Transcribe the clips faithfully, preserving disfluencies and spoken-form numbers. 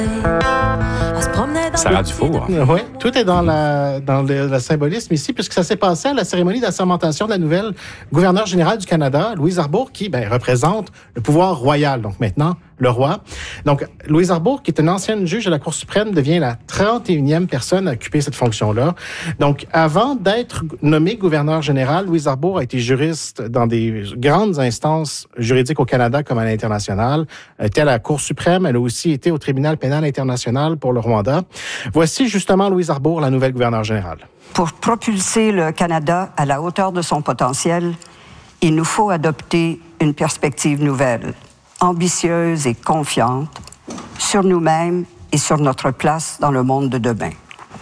Ça rend du four. Hein? Oui, tout est dans, la, dans le, le symbolisme ici, puisque ça s'est passé à la cérémonie d'assermentation de la nouvelle gouverneure générale du Canada, Louise Arbour, qui ben, représente le pouvoir royal, donc maintenant le roi. Donc, Louise Arbour, qui est une ancienne juge de la Cour suprême, devient la trente et unième personne à occuper cette fonction-là. Donc, avant d'être nommée gouverneure générale, Louise Arbour a été juriste dans des grandes instances juridiques au Canada comme à l'international. Elle était à la Cour suprême. Elle a aussi été au tribunal pénal international pour le Rwanda. Voici justement Louise Arbour, la nouvelle gouverneure générale. Pour propulser le Canada à la hauteur de son potentiel, il nous faut adopter une perspective nouvelle, ambitieuse et confiante sur nous-mêmes et sur notre place dans le monde de demain.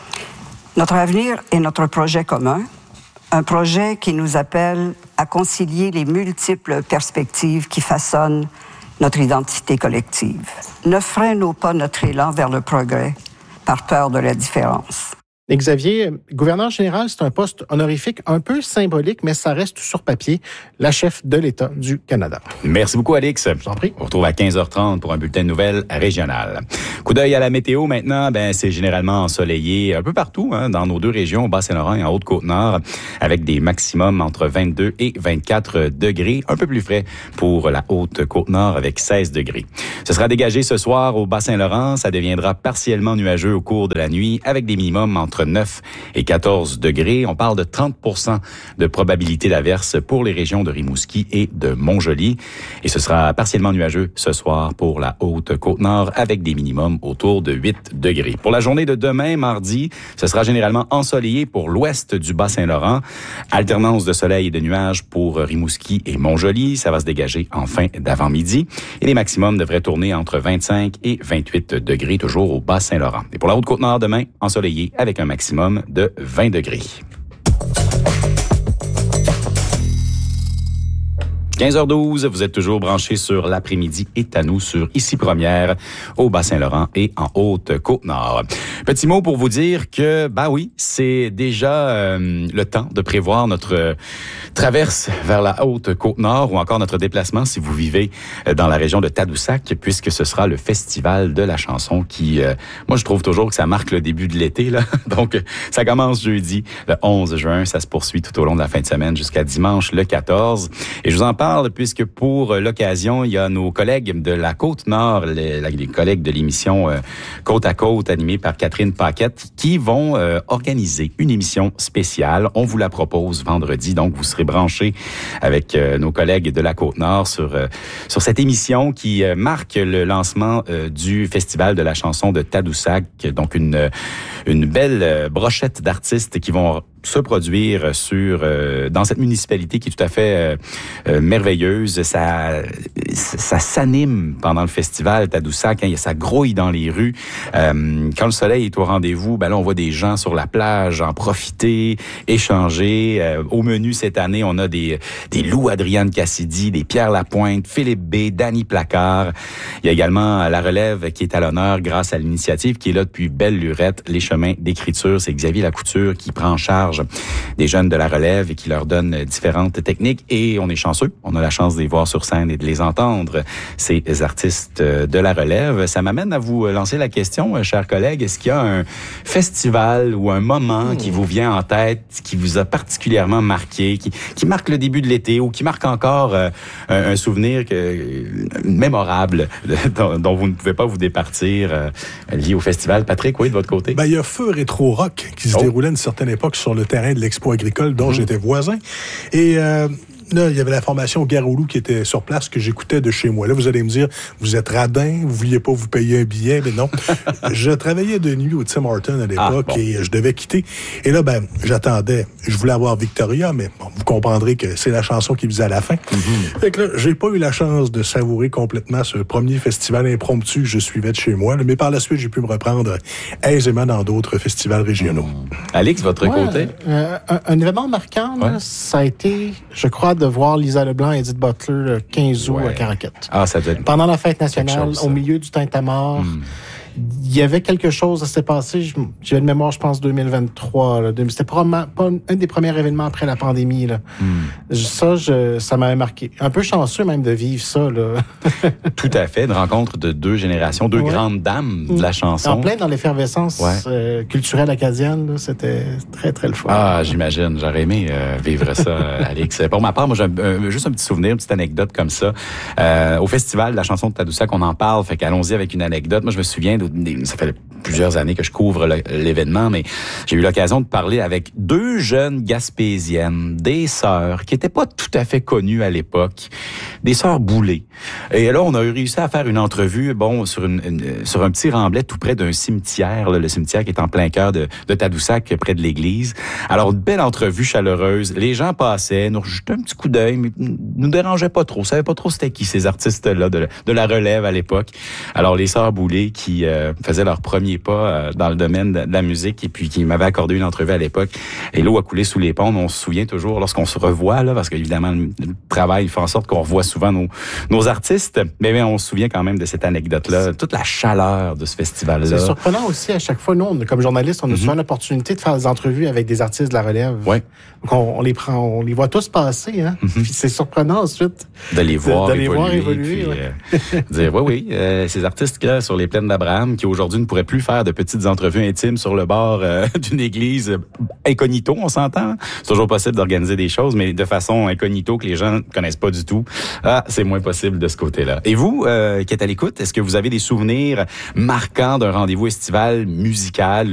Notre avenir est notre projet commun, un projet qui nous appelle à concilier les multiples perspectives qui façonnent notre identité collective. Ne freinons pas notre élan vers le progrès par peur de la différence. Et Xavier, gouverneur général, c'est un poste honorifique un peu symbolique, mais ça reste sur papier la chef de l'État du Canada. Merci beaucoup, Alix. Je t'en prie. On retrouve à quinze heures trente pour un bulletin de nouvelles régional. Coup d'œil à la météo maintenant, ben c'est généralement ensoleillé un peu partout, hein, dans nos deux régions, au Bas-Saint-Laurent et en Haute-Côte-Nord, avec des maximums entre vingt-deux et vingt-quatre degrés, un peu plus frais pour la Haute-Côte-Nord avec seize degrés. Ce sera dégagé ce soir au Bas-Saint-Laurent, ça deviendra partiellement nuageux au cours de la nuit, avec des minimums entre neuf et quatorze degrés. On parle de trente pour cent de probabilité d'averse pour les régions de Rimouski et de Montjoly. Et ce sera partiellement nuageux ce soir pour la Haute-Côte-Nord avec des minimums autour de huit degrés. Pour la journée de demain, mardi, ce sera généralement ensoleillé pour l'ouest du Bas-Saint-Laurent. Alternance de soleil et de nuages pour Rimouski et Montjoly. Ça va se dégager en fin d'avant-midi. Et les maximums devraient tourner entre vingt-cinq et vingt-huit degrés, toujours au Bas-Saint-Laurent. Et pour la Haute-Côte-Nord, demain, ensoleillé avec un maximum de vingt degrés. quinze heures douze, vous êtes toujours branchés sur l'après-midi est à nous sur Ici Première au Bas-Saint-Laurent et en Haute-Côte-Nord. Petit mot pour vous dire que, bah oui, c'est déjà euh, le temps de prévoir notre euh, traverse vers la Haute-Côte-Nord ou encore notre déplacement si vous vivez euh, dans la région de Tadoussac, puisque ce sera le Festival de la chanson qui, euh, moi je trouve toujours que ça marque le début de l'été, là. Donc, ça commence jeudi, le onze juin, ça se poursuit tout au long de la fin de semaine jusqu'à dimanche, le quatorze. Et je vous en parle puisque pour l'occasion, il y a nos collègues de la Côte-Nord, les, les collègues de l'émission euh, Côte à Côte, animée par Catherine Paquette, qui vont euh, organiser une émission spéciale. On vous la propose vendredi, donc vous serez branchés avec euh, nos collègues de la Côte-Nord sur, euh, sur cette émission qui euh, marque le lancement euh, du Festival de la chanson de Tadoussac. Donc une, une belle euh, brochette d'artistes qui vont se produire sur euh, dans cette municipalité qui est tout à fait euh, euh, merveilleuse. Ça, ça s'anime pendant le festival Tadoussac. Hein, ça grouille dans les rues. Euh, quand le soleil est au rendez-vous, ben là on voit des gens sur la plage en profiter, échanger. Euh, au menu cette année, on a des des Lou Adrienne Cassidy, des Pierre Lapointe, Philippe B, Danny Placard. Il y a également la relève qui est à l'honneur grâce à l'initiative qui est là depuis belle lurette, les chemins d'écriture. C'est Xavier Lacouture qui prend en charge des jeunes de la relève et qui leur donne différentes techniques. Et on est chanceux. On a la chance de les voir sur scène et de les entendre, ces artistes de la relève. Ça m'amène à vous lancer la question, chers collègues. Est-ce qu'il y a un festival ou un moment mmh. qui vous vient en tête, qui vous a particulièrement marqué, qui, qui marque le début de l'été ou qui marque encore euh, un, un souvenir que, euh, mémorable dont, dont vous ne pouvez pas vous départir euh, lié au festival? Patrick, oui, de votre côté? Ben, il y a Feu Rétro Rock qui se oh. déroulait à une certaine époque sur le terrain de l'Expo agricole dont mmh. j'étais voisin. Et euh, là, il y avait la formation Garoulou qui était sur place que j'écoutais de chez moi. Là, vous allez me dire, vous êtes radin, vous vouliez pas vous payer un billet, mais non. Je travaillais de nuit au Tim Hortons à l'époque ah, bon. et je devais quitter. Et là, ben, j'attendais. Je voulais avoir Victoria, mais bon, vous comprendrez que c'est la chanson qui faisait à la fin. Mm-hmm. Fait que là, j'ai pas eu la chance de savourer complètement ce premier festival impromptu que je suivais de chez moi. Là, mais par la suite, j'ai pu me reprendre aisément dans d'autres festivals régionaux. Mm. Alix, votre ouais, côté? Euh, un, un événement marquant, ouais. là, ça a été, je crois, de voir Lisa Leblanc et Edith Butler le quinze août ouais. à Caraquette. Ah, ça doit être pendant la fête nationale, chose, au milieu du tintamarre. Mm. il y avait quelque chose, ça s'est passé, j'avais de mémoire, je pense, deux mille vingt-trois. Là, c'était probablement pas un des premiers événements après la pandémie. Là. Mm. Ça, je, ça m'avait marqué. Un peu chanceux même de vivre ça. Là. Tout à fait, une rencontre de deux générations, deux ouais. grandes dames de la chanson. En plein dans l'effervescence ouais. euh, culturelle acadienne, là, c'était très, très le fun. Ah, j'imagine. J'aurais aimé euh, vivre ça, Alix. Pour ma part, moi, j'ai euh, juste un petit souvenir, une petite anecdote comme ça. Euh, au festival de la chanson de Tadoussac, on en parle, fait qu'allons-y avec une anecdote. Moi, je me souviens, de, de, ça fait plusieurs années que je couvre le, l'événement, mais j'ai eu l'occasion de parler avec deux jeunes Gaspésiennes, des sœurs, qui étaient pas tout à fait connues à l'époque, des sœurs Boulay. Et là, on a réussi à faire une entrevue, bon, sur une, une sur un petit remblai tout près d'un cimetière, là, le cimetière qui est en plein cœur de, de Tadoussac, près de l'église. Alors, une belle entrevue chaleureuse. Les gens passaient, nous jetaient un petit coup d'œil, mais nous dérangeaient pas trop. On savait pas trop c'était qui ces artistes-là de, de la relève à l'époque. Alors, les sœurs Boulay qui euh, faisaient leur premier pas euh, dans le domaine de, de la musique et puis qui m'avaient accordé une entrevue à l'époque. Et l'eau a coulé sous les ponts. On se souvient toujours lorsqu'on se revoit, là, parce qu'évidemment, le travail fait en sorte qu'on revoit souvent nos, nos artistes. Mais, mais on se souvient quand même de cette anecdote-là, toute la chaleur de ce festival-là. C'est surprenant aussi, à chaque fois, nous, on, comme journalistes, on a mm-hmm. souvent l'opportunité de faire des entrevues avec des artistes de la relève. Ouais. Donc on, on les prend, on les voit tous passer, hein. Mm-hmm. Puis c'est surprenant ensuite de les voir de, de évoluer, les voir évoluer puis, ouais. euh, dire oui, oui, euh, ces artistes-là sur les plaines d'Abraham qui aujourd'hui ne pourraient plus faire de petites entrevues intimes sur le bord euh, d'une église incognito, on s'entend. C'est toujours possible d'organiser des choses, mais de façon incognito que les gens ne connaissent pas du tout. Ah, c'est moins possible de ce côté-là. Et vous, euh, qui êtes à l'écoute, est-ce que vous avez des souvenirs marquants d'un rendez-vous estival musical?